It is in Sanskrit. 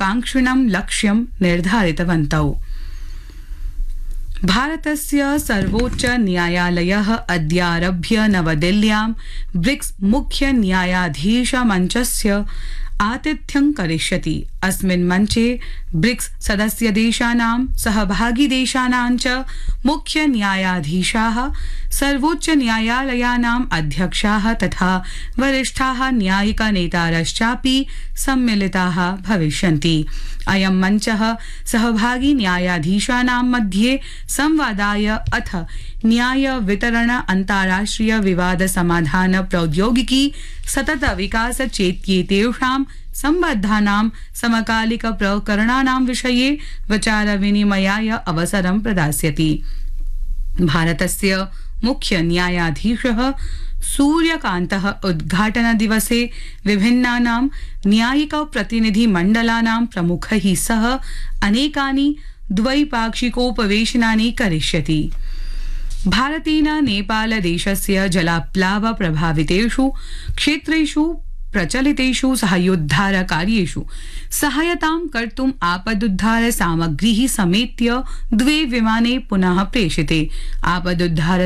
महत्वाकांक्षिणं लक्ष्यं निर्धारितवन्तौ। भारतस्य सर्वोच्च न्यायालयः अद्यारभ्य नवदिल्ल्यां ब्रिक्स मुख्य न्यायाधीश मञ्चस्य आतिथ्यं करिष्यति। अस्मिन् मञ्चे ब्रिक्स सदस्य देशानां सहभागी देशानां च मुख्य न्यायाधीशाः, सर्वोच्च न्यायालयानाम् अध्यक्षाः तथा वरिष्ठाः न्यायिक नेतारश्चापि सम्मिलिताः भविष्यन्ति। अयं मञ्चः सहभागी न्यायाधीशानां मध्ये संवादाय अथ न्याय वितरण अन्ताराष्ट्रिय विवाद समाधान प्रौद्योगिकी सतत विकास चेत्येतेषां सम्बद्धानां समकालिक प्रकरणानां विषये विचार विनिमयाय अवसरं प्रदास्यति। भारतस्य मुख्य न्यायाधीशः सूर्यकान्तः उद्घाटन दिवसे विभिन्नानां न्यायिक प्रतिनिधिमण्डलानां प्रमुखैः सह अनेकानि द्वैपाक्षिकोपवेशनानि करिष्यति। भारतेन नेपाल देशस्य जलाप्लाव प्रभावितेषु क्षेत्रेषु प्रचलितेषु साहाय्योद्धार कार्येषु सहायतां कर्तुम् आपदुद्धार सामग्रीः समेत्य 2 विमाने पुनः प्रेषिते। आपदुद्धार